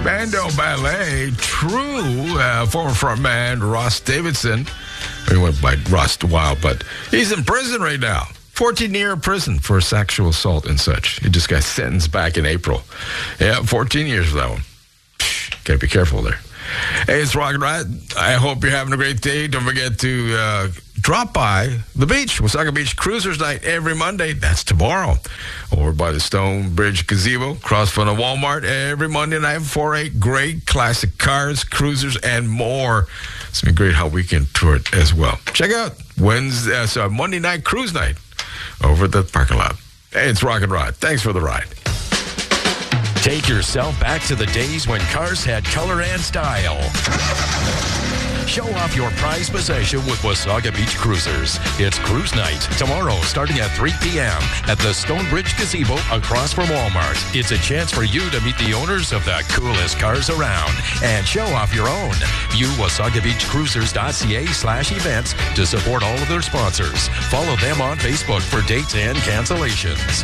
Bando Ballet, True, former frontman Ross Davidson. He went by Ross a while, but he's in prison right now. 14-year prison for sexual assault and such. He just got sentenced back in April. Yeah, 14 years for that one. Gotta be careful there. Hey, it's Rock and Rod. I hope you're having a great day. Don't forget to drop by the beach. Wasaga Beach Cruisers Night every Monday. That's tomorrow. Over by the Stone Bridge Gazebo, across from the Walmart, every Monday night, 4-8. Great classic cars, cruisers, and more. It's been a great hot weekend tour as well. Check out Monday night cruise night over at the parking lot. Hey, it's Rock and Rod. Thanks for the ride. Take yourself back to the days when cars had color and style. Show off your prized possession with Wasaga Beach Cruisers. It's Cruise Night tomorrow starting at 3 p.m. at the Stonebridge Gazebo across from Walmart. It's a chance for you to meet the owners of the coolest cars around and show off your own. View WasagaBeachCruisers.ca/events to support all of their sponsors. Follow them on Facebook for dates and cancellations.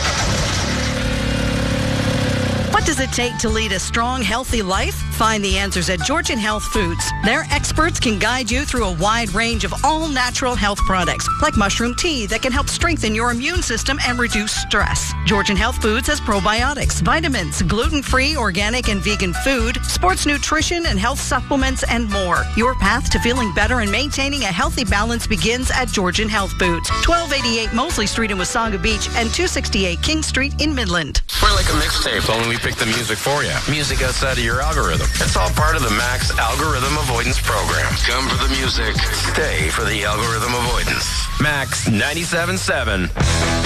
What does it take to lead a strong, healthy life? Find the answers at Georgian Health Foods. Their experts can guide you through a wide range of all-natural health products, like mushroom tea that can help strengthen your immune system and reduce stress. Georgian Health Foods has probiotics, vitamins, gluten-free, organic, and vegan food, sports nutrition, and health supplements, and more. Your path to feeling better and maintaining a healthy balance begins at Georgian Health Foods, 1288 Mosley Street in Wasaga Beach and 268 King Street in Midland. We're like a mixtape, only we pick the music for you. Music outside of your algorithm. It's all part of the Max Algorithm Avoidance Program. Come for the music. Stay for the algorithm avoidance. Max 97.7.